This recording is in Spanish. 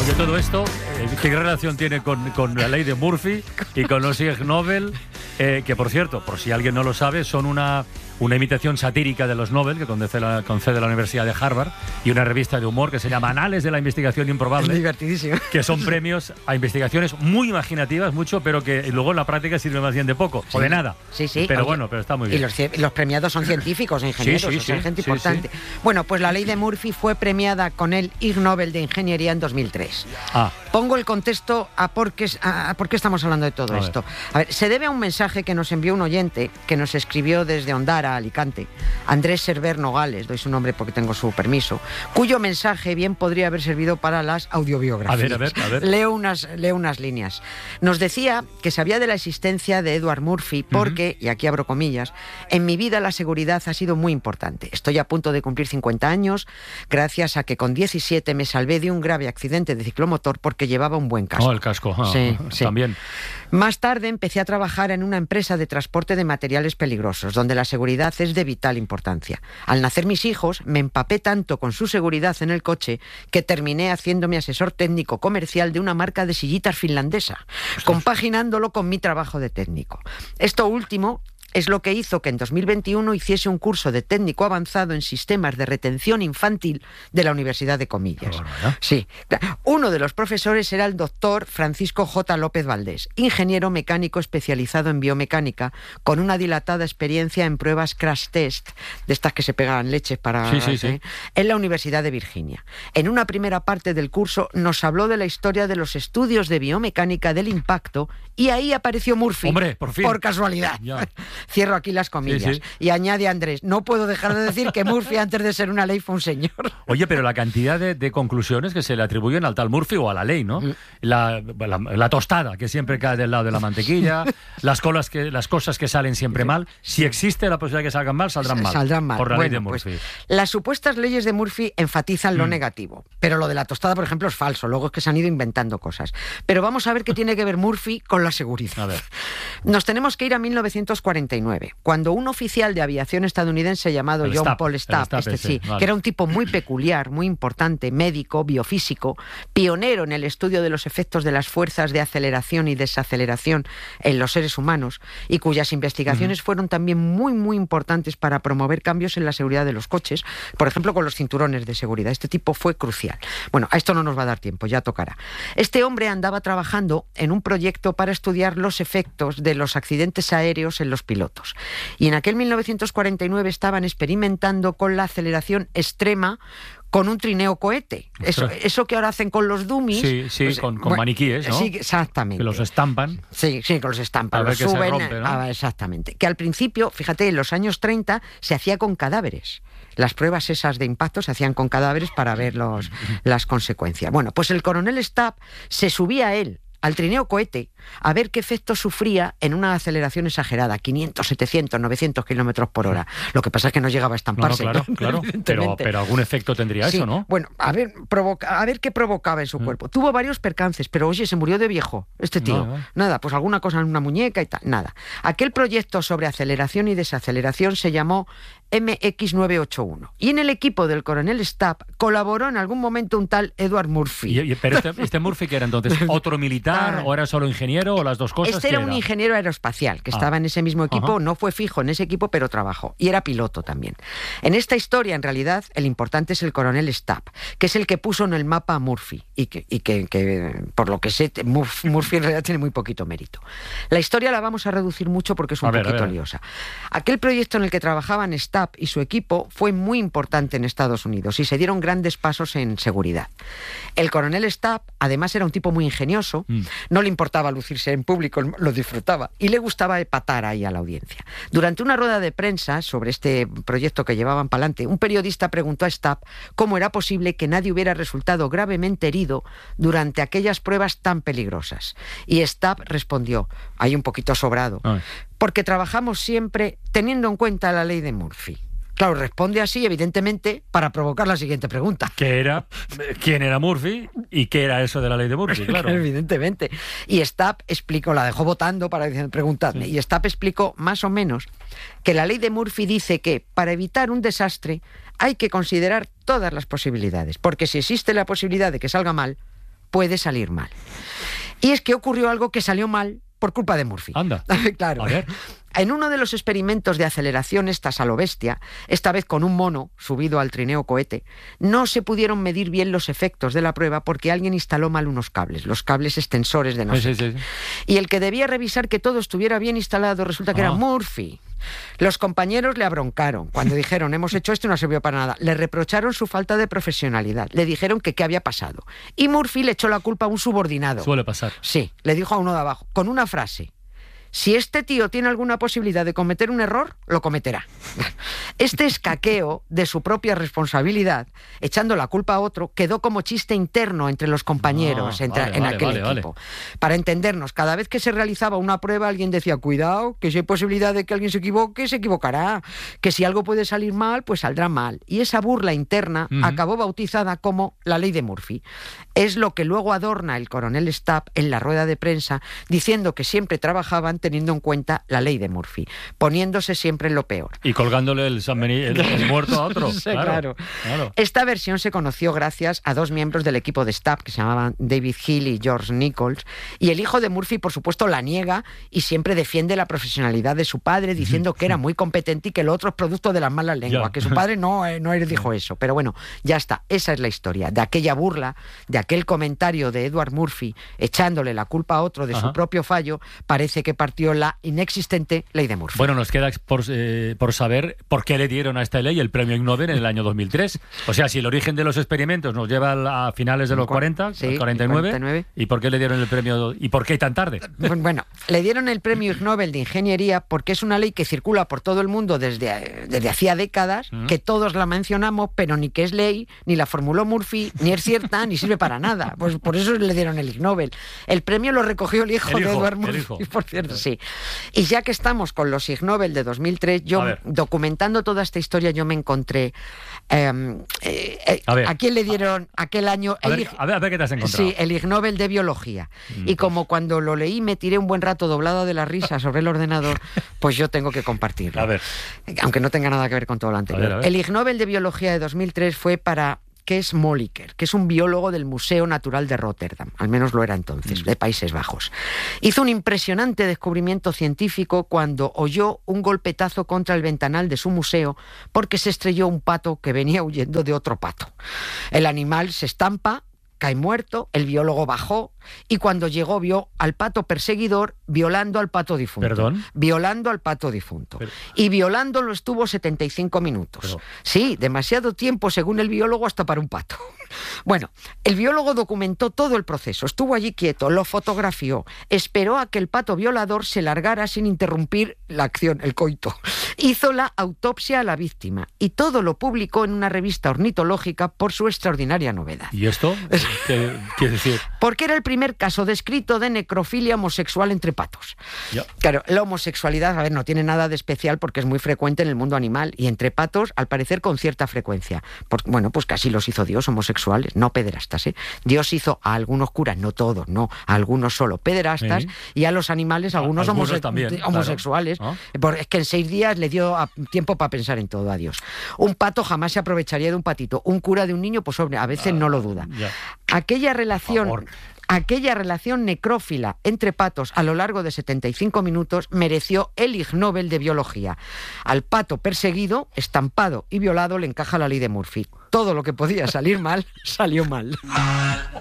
Oye, todo esto, ¿qué relación tiene con la ley de Murphy y con los Ig Nobel? Que, por cierto, por si alguien no lo sabe, son una imitación satírica de los Nobel que concede la Universidad de Harvard, y una revista de humor que se llama Anales de la Investigación Improbable. Es divertidísimo. Que son premios a investigaciones muy imaginativas, mucho, pero que luego en la práctica sirven más bien de poco, o de nada. Sí, sí. Pero bueno, pero está muy bien. Y los premiados son científicos, ingenieros, gente importante. Sí. Bueno, pues la ley de Murphy fue premiada con el Ig Nobel de Ingeniería en 2003. Pongo el contexto a por qué estamos hablando de todo esto. A ver, se debe a un mensaje que nos envió un oyente que nos escribió desde Ondara, Alicante, Andrés Server Nogales, doy su nombre porque tengo su permiso, cuyo mensaje bien podría haber servido para las audiobiografías. A ver. Leo unas líneas. Nos decía que sabía de la existencia de Edward Murphy porque, y aquí abro comillas, en mi vida la seguridad ha sido muy importante. Estoy a punto de cumplir 50 años, gracias a que con 17 me salvé de un grave accidente de ciclomotor porque llevaba un buen casco. El casco. Sí. También. Más tarde empecé a trabajar en una empresa de transporte de materiales peligrosos, donde la seguridad es de vital importancia. Al nacer mis hijos, me empapé tanto con su seguridad en el coche que terminé haciéndome asesor técnico comercial de una marca de sillitas finlandesa, compaginándolo con mi trabajo de técnico. Esto último es lo que hizo que en 2021 hiciese un curso de técnico avanzado en sistemas de retención infantil de la Universidad de Comillas. Sí. Uno de los profesores era el doctor Francisco J. López Valdés, ingeniero mecánico especializado en biomecánica, con una dilatada experiencia en pruebas crash test, de estas que se pegan leches para... Sí. En la Universidad de Virginia. En una primera parte del curso nos habló de la historia de los estudios de biomecánica del impacto, y ahí apareció Murphy. ¡Hombre, por fin! Por casualidad. Ya. Cierro aquí las comillas. Sí. Y añade Andrés, no puedo dejar de decir que Murphy antes de ser una ley fue un señor. Oye, pero la cantidad de conclusiones que se le atribuyen al tal Murphy o a la ley, ¿no? La tostada que siempre cae del lado de la mantequilla, las cosas que salen siempre mal. Si existe la posibilidad de que salgan mal, saldrán mal. Por la ley de Murphy. Pues, las supuestas leyes de Murphy enfatizan lo negativo, pero lo de la tostada, por ejemplo, es falso. Luego es que se han ido inventando cosas. Pero vamos a ver qué tiene que ver Murphy con la seguridad. A ver. Nos tenemos que ir a 1949, cuando un oficial de aviación estadounidense llamado John Paul Stapp, que era un tipo muy peculiar, muy importante, médico, biofísico, pionero en el estudio de los efectos de las fuerzas de aceleración y desaceleración en los seres humanos, y cuyas investigaciones fueron también muy, muy importantes para promover cambios en la seguridad de los coches, por ejemplo, con los cinturones de seguridad. Este tipo fue crucial. Bueno, a esto no nos va a dar tiempo, ya tocará. Este hombre andaba trabajando en un proyecto para estudiar los efectos de los accidentes aéreos en los pilotos. Y en aquel 1949 estaban experimentando con la aceleración extrema con un trineo cohete. Eso que ahora hacen con los dummies. Sí, pues, con maniquíes, ¿no? Sí, exactamente. Que los estampan. Sí, que los estampan. A ver los que suben. se rompe, ¿no? Exactamente. Que al principio, fíjate, en los años 30 se hacía con cadáveres. Las pruebas esas de impacto se hacían con cadáveres para ver las consecuencias. Bueno, pues el coronel Stapp se subía a él al trineo cohete a ver qué efecto sufría en una aceleración exagerada, 500, 700, 900 kilómetros por hora. Lo que pasa es que no llegaba a estamparse. Claro. Pero algún efecto tendría eso, ¿no? Bueno, a ver qué provocaba en su cuerpo. Tuvo varios percances, pero oye, se murió de viejo este tío. Nada, pues alguna cosa en una muñeca y tal, nada. Aquel proyecto sobre aceleración y desaceleración se llamó MX981. Y en el equipo del coronel Stapp colaboró en algún momento un tal Edward Murphy. Pero este Murphy, ¿que era entonces otro militar o era solo ingeniero o las dos cosas? Este era un ingeniero aeroespacial que estaba en ese mismo equipo, no fue fijo en ese equipo, pero trabajó. Y era piloto también. En esta historia, en realidad, el importante es el coronel Stapp, que es el que puso en el mapa a Murphy. Y que por lo que sé, Murphy en realidad tiene muy poquito mérito. La historia la vamos a reducir mucho porque es un poquito liosa. Aquel proyecto en el que trabajaban Stapp y su equipo fue muy importante en Estados Unidos y se dieron grandes pasos en seguridad. El coronel Stapp, además, era un tipo muy ingenioso, no le importaba lucirse en público, lo disfrutaba y le gustaba epatar ahí a la audiencia. Durante una rueda de prensa sobre este proyecto que llevaban para adelante, un periodista preguntó a Stapp cómo era posible que nadie hubiera resultado gravemente herido durante aquellas pruebas tan peligrosas. Y Stapp respondió, ahí un poquito sobrado, porque trabajamos siempre teniendo en cuenta la ley de Murphy. Claro, responde así, evidentemente, para provocar la siguiente pregunta. ¿Quién era Murphy y qué era eso de la ley de Murphy? Claro. Evidentemente. Y Stapp explicó, la dejó votando para preguntarme, y Stapp explicó más o menos que la ley de Murphy dice que para evitar un desastre hay que considerar todas las posibilidades, porque si existe la posibilidad de que salga mal, puede salir mal. Y es que ocurrió algo que salió mal por culpa de Murphy. Anda. Claro. A ver. En uno de los experimentos de aceleración estas a lo bestia, esta vez con un mono subido al trineo cohete, no se pudieron medir bien los efectos de la prueba porque alguien instaló mal unos cables, los cables extensores de no sé qué. Y el que debía revisar que todo estuviera bien instalado resulta que era Murphy. Los compañeros le abroncaron cuando dijeron hemos hecho esto y no sirvió para nada. Le reprocharon su falta de profesionalidad. Le dijeron que qué había pasado. Y Murphy le echó la culpa a un subordinado. Suele pasar. Sí, le dijo a uno de abajo, con una frase: si este tío tiene alguna posibilidad de cometer un error, lo cometerá. Este escaqueo de su propia responsabilidad, echando la culpa a otro, quedó como chiste interno entre los compañeros en aquel equipo. Para entendernos, cada vez que se realizaba una prueba, alguien decía, cuidado, que si hay posibilidad de que alguien se equivoque, se equivocará. Que si algo puede salir mal, pues saldrá mal. Y esa burla interna acabó bautizada como la ley de Murphy. Es lo que luego adorna el coronel Stapp en la rueda de prensa, diciendo que siempre trabajaban teniendo en cuenta la ley de Murphy, poniéndose siempre en lo peor. Y colgándole el muerto a otro. Sí, claro. Esta versión se conoció gracias a dos miembros del equipo de Stapp, que se llamaban David Hill y George Nichols, y el hijo de Murphy, por supuesto, la niega y siempre defiende la profesionalidad de su padre, diciendo que era muy competente y que lo otro es producto de las malas lenguas, que su padre no dijo eso. Pero bueno, ya está, esa es la historia, de aquella burla, de aquel comentario de Edward Murphy, echándole la culpa a otro de su propio fallo, parece que partió la inexistente ley de Murphy. Bueno, nos queda por saber por qué le dieron a esta ley el premio Ig Nobel en el año 2003. O sea, si el origen de los experimentos nos lleva a finales de los 40, sí, 49, ¿y por qué le dieron el premio y por qué tan tarde? Bueno, le dieron el premio Ig Nobel de Ingeniería porque es una ley que circula por todo el mundo desde hacía décadas, que todos la mencionamos, pero ni que es ley, ni la formuló Murphy, ni es cierta, ni sirve para nada. Pues por eso le dieron el Ig Nobel. El premio lo recogió el hijo de Edward Murphy, por cierto, sí. Y ya que estamos con los Ig Nobel de 2003, yo, documentando toda esta historia, yo me encontré a quién le dieron aquel año a ver qué te has encontrado. Sí, el Ig Nobel de Biología. Y como cuando lo leí me tiré un buen rato doblado de la risa sobre el ordenador, pues yo tengo que compartirlo. A ver. Aunque no tenga nada que ver con todo lo anterior. A ver. El Ig Nobel de Biología de 2003 fue para Kees Moliker, que es un biólogo del Museo Natural de Rotterdam, al menos lo era entonces, de Países Bajos. Hizo un impresionante descubrimiento científico cuando oyó un golpetazo contra el ventanal de su museo porque se estrelló un pato que venía huyendo de otro pato. El animal se estampa, cae muerto, el biólogo bajó y cuando llegó vio al pato perseguidor violando al pato difunto. ¿Perdón? Violando al pato difunto. Y violándolo estuvo 75 minutos. Sí, demasiado tiempo según el biólogo hasta para un pato. Bueno, el biólogo documentó todo el proceso, estuvo allí quieto, lo fotografió, esperó a que el pato violador se largara sin interrumpir la acción, el coito. Hizo la autopsia a la víctima y todo lo publicó en una revista ornitológica por su extraordinaria novedad. ¿Y esto? ¿Qué quiere decir? Porque era el primer caso descrito de necrofilia homosexual entre patos. Claro, la homosexualidad, a ver, no tiene nada de especial porque es muy frecuente en el mundo animal y entre patos, al parecer, con cierta frecuencia. Bueno, pues casi los hizo Dios homosexuales, no pederastas, ¿eh? Dios hizo a algunos curas, no todos, no, a algunos solo pederastas y a los animales algunos también, homosexuales. Claro. Es que en 6 días le dio tiempo para pensar en todo a Dios. Un pato jamás se aprovecharía de un patito. Un cura de un niño, pues hombre, a veces no lo duda. Aquella relación necrófila entre patos a lo largo de 75 minutos mereció el Ig Nobel de Biología. Al pato perseguido, estampado y violado le encaja la ley de Murphy. Todo lo que podía salir mal, salió mal.